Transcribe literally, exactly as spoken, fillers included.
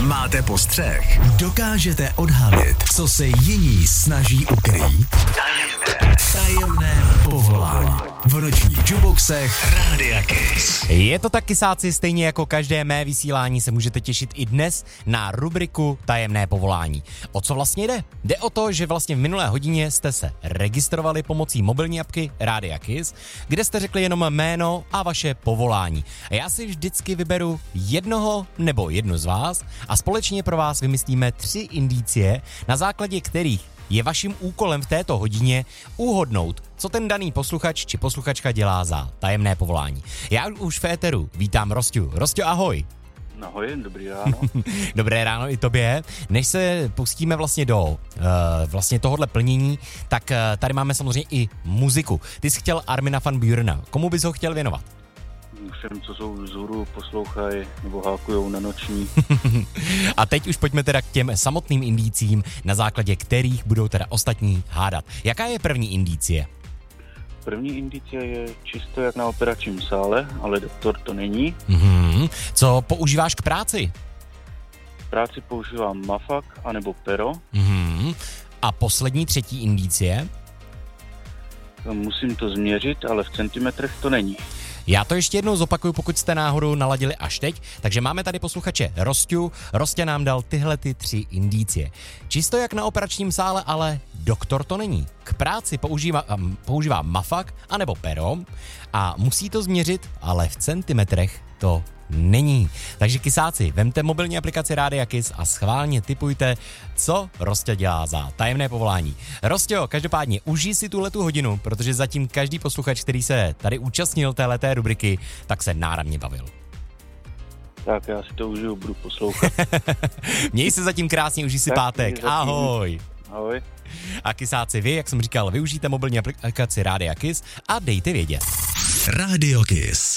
Máte postřeh? Dokážete odhalit, co se jiní snaží ukrýt? Tajemné, tajemné povolání. V nočních juboxech Rádia Kiss. Je to tak, kysáci, stejně jako každé mé vysílání se můžete těšit i dnes na rubriku Tajemné povolání. O co vlastně jde? Jde o to, že vlastně v minulé hodině jste se registrovali pomocí mobilní apky Rádia Kiss, kde jste řekli jenom jméno a vaše povolání. A já si vždycky vyberu jednoho nebo jednu z vás a společně pro vás vymyslíme tři indicie, na základě kterých je vaším úkolem v této hodině uhodnout, co ten daný posluchač či posluchačka dělá za tajemné povolání. Já už v éteru vítám Rosťu. Rosťo, ahoj. Ahoj, dobrý ráno. Dobré ráno i tobě. Než se pustíme vlastně do uh, vlastně tohohle plnění, tak uh, tady máme samozřejmě i muziku. Ty jsi chtěl Armina van Burena. Komu bys ho chtěl věnovat? Všem, co jsou vzhůru, poslouchají nebo hákujou na noční. A teď už pojďme teda k těm samotným indícím, na základě kterých budou teda ostatní hádat. Jaká je první indicie? První indicie je čisto jak na operačním sále, ale doktor to není. Mm-hmm. Co používáš k práci? V práci používám mafak anebo pero. Mm-hmm. A poslední třetí indicie? Musím to změřit, ale v centimetrech to není. Já to ještě jednou zopakuju, pokud jste náhodou naladili až teď. Takže máme tady posluchače Rosťu. Rostě nám dal tyhle ty tři indicie. Čisto jak na operačním sále, ale doktor to není. K práci používá, um, používá mafak anebo pero a musí to změřit, ale v centimetrech to není. Takže kysáci, vemte mobilní aplikaci Rádia Kiss a schválně tipujte, co Rostě dělá za tajemné povolání. Rostě, každopádně užij si tuhletu hodinu, protože zatím každý posluchač, který se tady účastnil téhleté rubriky, tak se náramně bavil. Tak já si to užiju, budu poslouchat. Měj se zatím krásně, užij si tak, pátek. zatím. Ahoj. Ahoj. A kysáci, vy, jak jsem říkal, využijte mobilní aplikaci Rádia Kiss a dejte vědět. Rádio Kiss.